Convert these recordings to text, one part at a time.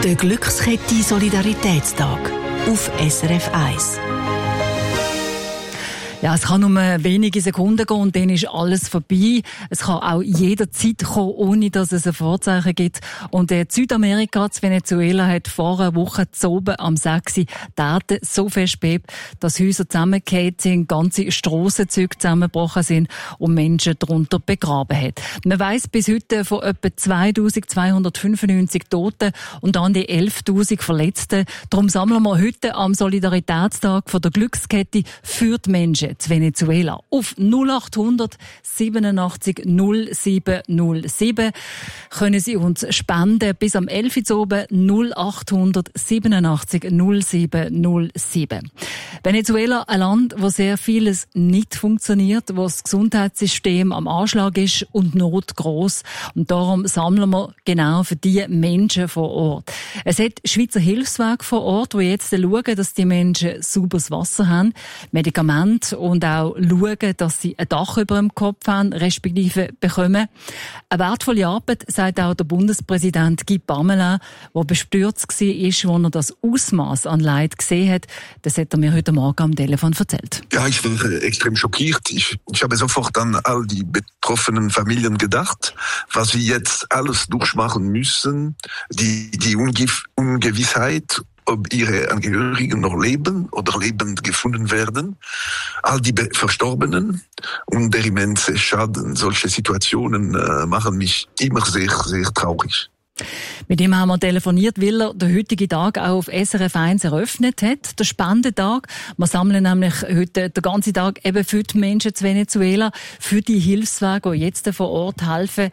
Der Glückskette Solidaritätstag auf SRF 1. Ja, es kann nur wenige Sekunden gehen und dann ist alles vorbei. Es kann auch jederzeit kommen, ohne dass es ein Vorzeichen gibt. Und Südamerika, Venezuela, hat vor einer Woche oben am 6. die Erde so fest bebt, dass Häuser zusammengefallen sind, ganze Strassenzüge zusammengebrochen sind und Menschen darunter begraben hat. Man weiss bis heute von etwa 2295 Toten und an die 11.000 Verletzten. Darum sammeln wir heute am Solidaritätstag von der Glückskette für die Menschen zu Venezuela auf 0800 87 0707 können Sie uns spenden bis am 11. Uhr oben 0800 87 0707. Venezuela, ein Land, wo sehr vieles nicht funktioniert, wo das Gesundheitssystem am Anschlag ist und Not gross. Und darum sammeln wir genau für die Menschen vor Ort. Es hat Schweizer Hilfswerke vor Ort, die jetzt schauen, dass die Menschen sauberes Wasser haben, Medikamente und auch schauen, dass sie ein Dach über dem Kopf haben, respektive bekommen. Eine wertvolle Arbeit, sagt auch der Bundespräsident Guy Parmelin, der bestürzt war, als er das Ausmaß an Leid gesehen hat. Das hat er mir heute Morgen am Telefon erzählt. Ja, ich war extrem schockiert. Ich habe sofort an all die betroffenen Familien gedacht, was wir jetzt alles durchmachen müssen, die Ungewissheit, ob ihre Angehörigen noch leben oder lebend gefunden werden, all die Verstorbenen und der immense Schaden. Solche Situationen machen mich immer sehr, sehr traurig. Mit ihm haben wir telefoniert, weil er den heutigen Tag auch auf SRF 1 eröffnet hat. Der Spendentag. Wir sammeln nämlich heute den ganzen Tag eben für die Menschen zu Venezuela, für die Hilfswerke, die jetzt vor Ort helfen.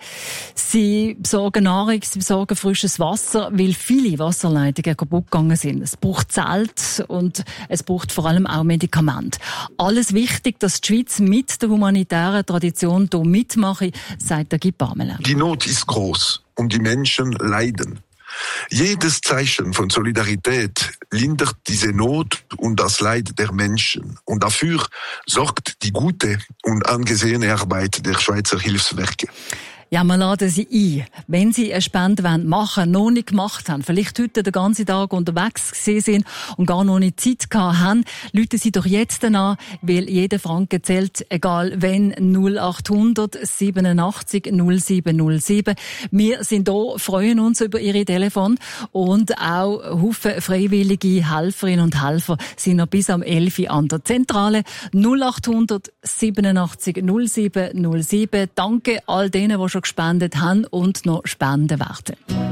Sie besorgen Nahrung, sie besorgen frisches Wasser, weil viele Wasserleitungen kaputt gegangen sind. Es braucht Zelt und es braucht vor allem auch Medikamente. Alles wichtig, dass die Schweiz mit der humanitären Tradition hier mitmacht, sagt der Guy Parmelin. Die Not ist groß. Und die Menschen leiden. Jedes Zeichen von Solidarität lindert diese Not und das Leid der Menschen. Und dafür sorgt die gute und angesehene Arbeit der Schweizer Hilfswerke. Ja, wir laden Sie ein. Wenn Sie eine Spende machen, noch nicht gemacht haben, vielleicht heute den ganzen Tag unterwegs gewesen sind und gar noch nicht Zeit gehabt haben, rufen Sie doch jetzt an, weil jeder Franken zählt, egal wenn, 0800 87 0707. Wir sind hier, freuen uns über Ihre Telefon und auch Haufen freiwillige Helferinnen und Helfer sind noch bis am 11 Uhr an der Zentrale. 0800 87 0707. Danke all denen, die schon gespendet haben und noch spenden werden.